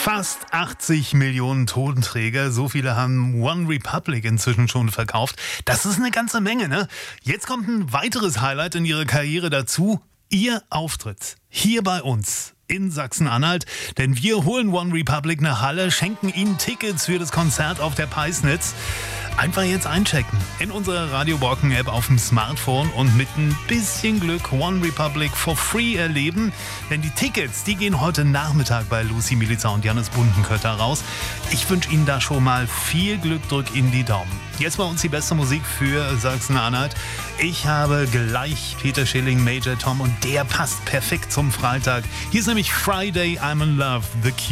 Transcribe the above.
Fast 80 Millionen Totenträger, so viele haben One Republic inzwischen schon verkauft. Das ist eine ganze Menge, ne? Jetzt kommt ein weiteres Highlight in ihrer Karriere dazu. Ihr Auftritt hier bei uns in Sachsen-Anhalt. Denn wir holen One Republic nach Halle, schenken ihnen Tickets für das Konzert auf der Peisnitz. Einfach jetzt einchecken in unserer Radio Borken App auf dem Smartphone und mit ein bisschen Glück One Republic for free erleben. Denn die Tickets, die gehen heute Nachmittag bei Lucy Milica und Jannis Bundenkötter raus. Ich wünsche Ihnen da schon mal viel Glück, drück Ihnen die Daumen. Jetzt bei uns die beste Musik für Sachsen-Anhalt. Ich habe gleich Peter Schilling, Major Tom und der passt perfekt zum Freitag. Hier ist nämlich Friday, I'm in Love, The Cure.